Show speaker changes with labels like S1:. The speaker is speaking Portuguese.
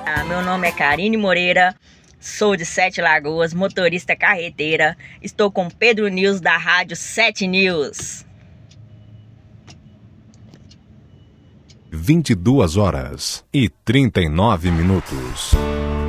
S1: Meu nome é Karine Moreira, sou de Sete Lagoas, motorista carreteira. Estou com Pedro News da Rádio 7 News.
S2: 22h39.